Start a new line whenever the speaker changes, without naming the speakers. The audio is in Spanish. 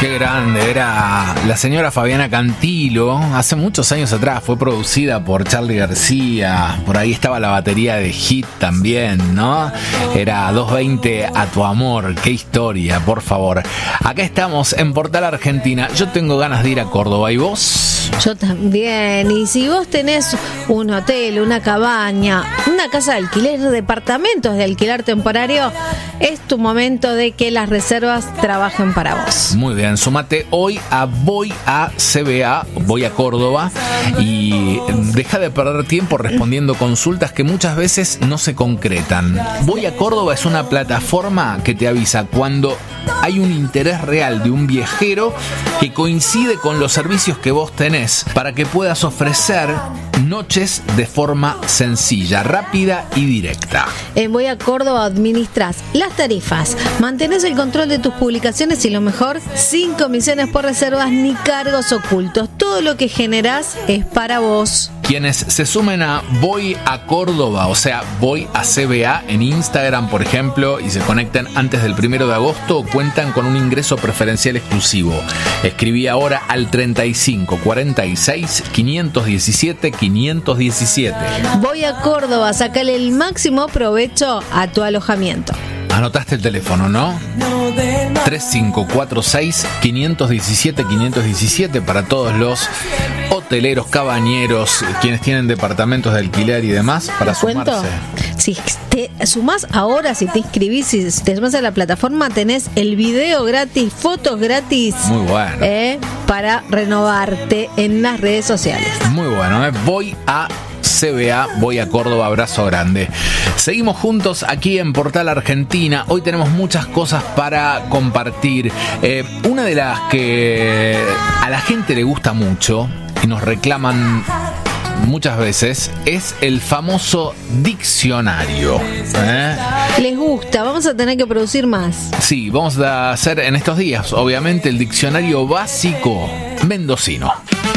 Qué grande, era la señora Fabiana Cantilo. Hace muchos años atrás fue producida por Charly García. Por ahí estaba la batería de Hit también, ¿no? Era 220 a tu amor. Qué historia, por favor. Acá estamos en Portal Argentina. Yo tengo ganas de ir a Córdoba. ¿Y vos?
Yo también. Y si vos tenés un hotel, una cabaña, una casa de alquiler, departamentos de alquiler temporario, es tu momento de que las reservas trabajen para vos.
Muy bien, sumate hoy a Voy a CBA, Voy a Córdoba, y deja de perder tiempo respondiendo consultas que muchas veces no se concretan. Voy a Córdoba es una plataforma que te avisa cuando hay un interés real de un viajero que coincide con los servicios que vos tenés, para que puedas ofrecer noches de forma sencilla, rápida y directa.
En Voy a Córdoba administras las tarifas, mantenés el control de tus publicaciones y lo mejor, sin comisiones por reservas ni cargos ocultos. Todo lo que generás es para vos.
Quienes se sumen a Voy a Córdoba, o sea, Voy a CBA en Instagram, por ejemplo, y se conecten antes del 1 de agosto, cuentan con un ingreso preferencial exclusivo. Escribí ahora al 35 46 517 517.
Voy a Córdoba, sacale el máximo provecho a tu alojamiento.
Anotaste el teléfono, ¿no? 3546 517 517 para todos los hoteleros, cabañeros, quienes tienen departamentos de alquiler y demás, para sumarse.
Si te sumás ahora, si te inscribís, si te sumás a la plataforma, tenés el video gratis, fotos gratis.
Muy bueno.
Para renovarte en las redes sociales.
Muy bueno, Voy a CBA, Voy a Córdoba, abrazo grande. Seguimos juntos aquí en Portal Argentina. Hoy tenemos muchas cosas para compartir. Una de las que a la gente le gusta mucho y nos reclaman muchas veces es el famoso diccionario.
Les gusta, vamos a tener que producir más.
Sí, vamos a hacer en estos días, obviamente, el diccionario básico mendocino.